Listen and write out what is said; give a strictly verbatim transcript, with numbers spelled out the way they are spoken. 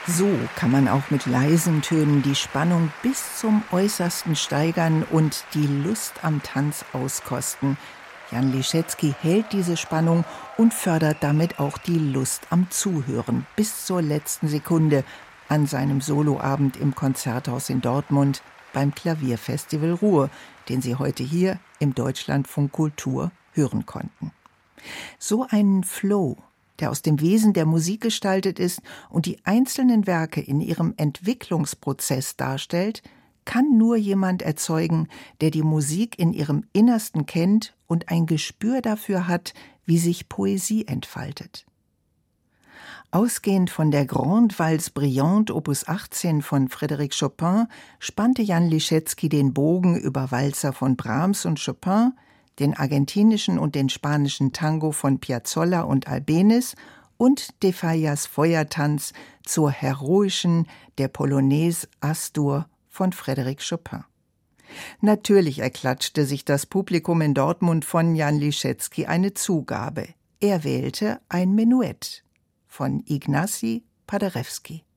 So kann man auch mit leisen Tönen die Spannung bis zum Äußersten steigern und die Lust am Tanz auskosten. Jan Liszewski hält diese Spannung und fördert damit auch die Lust am Zuhören bis zur letzten Sekunde an seinem Soloabend im Konzerthaus in Dortmund beim Klavierfestival Ruhr, den Sie heute hier im Deutschlandfunk Kultur hören konnten. So einen Flow, der aus dem Wesen der Musik gestaltet ist und die einzelnen Werke in ihrem Entwicklungsprozess darstellt, kann nur jemand erzeugen, der die Musik in ihrem Innersten kennt und ein Gespür dafür hat, wie sich Poesie entfaltet. Ausgehend von der Grande Valse Brillante Opus achtzehn von Frédéric Chopin spannte Jan Liszewski den Bogen über Walzer von Brahms und Chopin, den argentinischen und den spanischen Tango von Piazzolla und Albéniz und de Fallas Feuertanz zur heroischen der Polonaise Astur von Frédéric Chopin. Natürlich erklatschte sich das Publikum in Dortmund von Jan Liszewski eine Zugabe. Er wählte ein Menuett von Ignacy Paderewski.